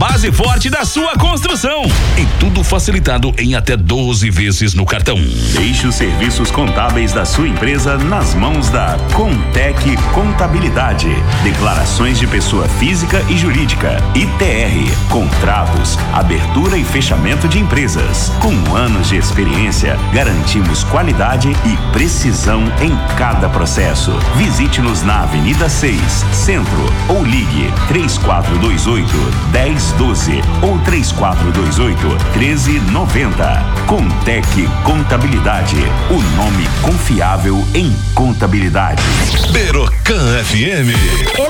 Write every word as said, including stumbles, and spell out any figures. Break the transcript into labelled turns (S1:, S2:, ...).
S1: base forte da sua construção. E tudo facilitado em até doze vezes no cartão.
S2: Deixe os serviços contábeis da sua empresa nas mãos da Contec Contabilidade. Declarações de pessoa física e jurídica, I T R, contratos, abertura e fechamento de empresas. Com anos de experiência, garantimos qualidade e precisão em cada processo. Visite-nos na Avenida seis, Centro, ou ligue três quatro dois oito, um zero um dois ou três quatro dois oito, um três nove zero. Contec Contabilidade, o nome confiável em contabilidade.
S3: Berocan F M.